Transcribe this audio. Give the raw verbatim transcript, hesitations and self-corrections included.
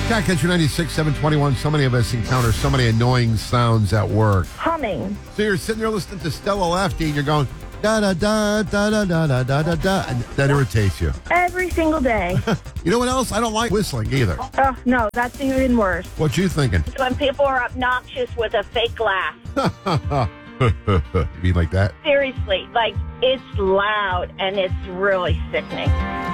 Cat Catcher ninety-six, seven twenty-one. So many of us encounter so many annoying sounds at work. Humming. So you're sitting there listening to Stella Lefty and you're going, da da da da da da da da da da, and that irritates you. Every single day. You know what else? I don't like whistling either. Oh, no, that's even worse. What you thinking? When people are obnoxious with a fake laugh. You mean like that? Seriously, like, it's loud and it's really sickening.